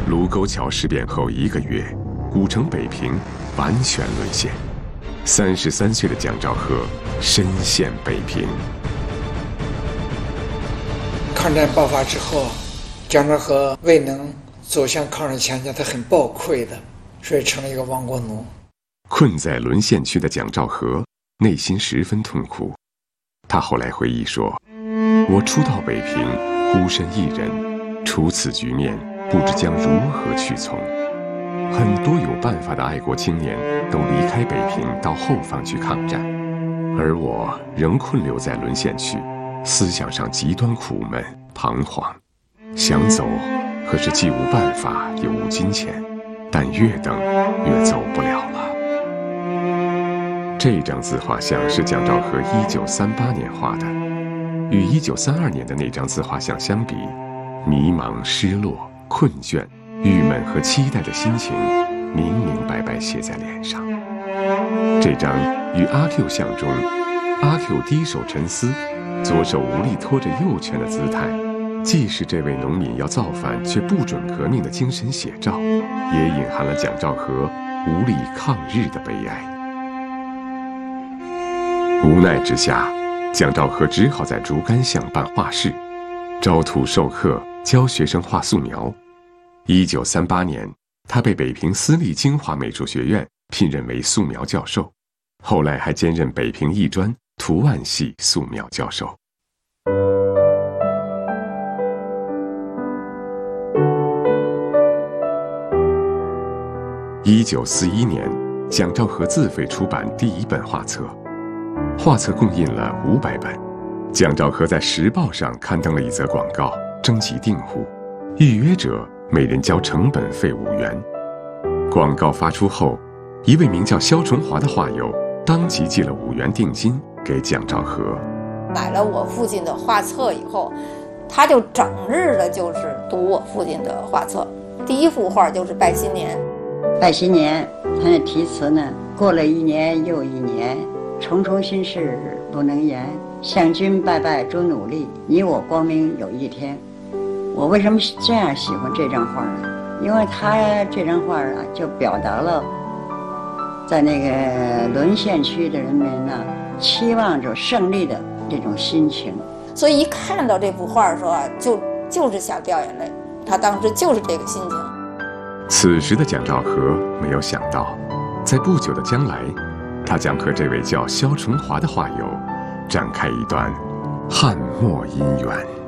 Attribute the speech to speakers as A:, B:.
A: 卢沟桥事变后1个月，古城北平完全沦陷。33岁的蒋兆和身陷北平。
B: 抗战爆发之后，蒋兆和未能走向抗日强国，他很抱愧的，所以成了一个亡国奴。
A: 困在沦陷区的蒋兆和内心十分痛苦。他后来回忆说：“我初到北平，孤身一人，处此局面，不知将如何去从。很多有办法的爱国青年都离开北平到后方去抗战，而我仍困留在沦陷区，思想上极端苦闷彷徨。想走，可是既无办法又无金钱，但越等越走不了了。”这张自画像是蒋兆和1938年画的，与1932年的那张自画像相比，迷茫、失落、困倦、郁闷和期待的心情明明白白写在脸上。这张与阿 Q 像中，阿 Q 低手沉思，左手无力托着右拳的姿态，既是这位农民要造反却不准革命的精神写照，也隐含了蒋兆和无力抗日的悲哀。无奈之下，蒋兆和只好在竹竿巷办画室，招徒授课，教学生画素描。1938年，他被北平私立京华美术学院聘任为素描教授，后来还兼任北平艺专图案系素描教授。1941年，蒋兆和自费出版第1本画册，画册共印了500本。蒋兆和在《时报》上刊登了一则广告，征集订户，预约者每人交成本费5元。广告发出后，一位名叫肖崇华的画友当即寄了5元定金给蒋兆和。
C: 买了我父亲的画册以后，他就整日的就是读我父亲的画册。第1幅画就是《拜新年》。
D: 拜新年，他的题词呢，过了1年又1年，重重心事不能言，向君拜拜诸努力，你我光明有一天。我为什么这样喜欢这张画呢？因为他这张画啊，就表达了在那个沦陷区的人们呢，期望着胜利的这种心情。
C: 所以一看到这幅画的时候啊，就是想掉眼泪。他当时就是这个心情。
A: 此时的蒋兆和没有想到，在不久的将来，他将和这位叫肖崇华的画友展开一段汉墨姻缘。